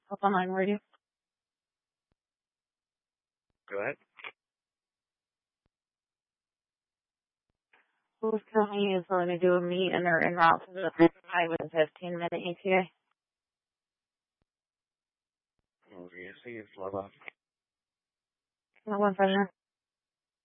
What's on line radio? Go ahead. Who's telling you is willing to do a meet and they're en route to the 5 and 15-minute ETA? Oh, yes, he is, Lava. No one from there.